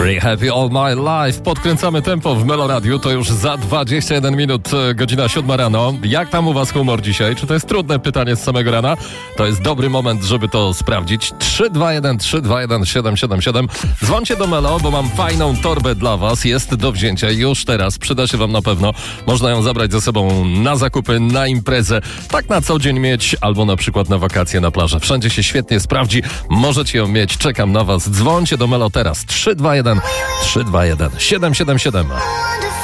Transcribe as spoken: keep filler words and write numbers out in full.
Free Happy All My Life. Podkręcamy tempo w Melo Radiu. To już za dwadzieścia jeden minut, godzina siódma rano. Jak tam u was humor dzisiaj? Czy to jest trudne pytanie z samego rana? To jest dobry moment, żeby to sprawdzić. trzy dwa jeden trzy dwa jeden siedem siedem siedem. Dzwońcie do Melo, bo mam fajną torbę dla was. Jest do wzięcia już teraz. Przyda się wam na pewno. Można ją zabrać ze sobą na zakupy, na imprezę. Tak na co dzień mieć, albo na przykład na wakacje na plażę. Wszędzie się świetnie sprawdzi. Możecie ją mieć. Czekam na was. Dzwońcie do Melo teraz. trzy dwa jeden trzy dwa jeden siedem siedem siedem.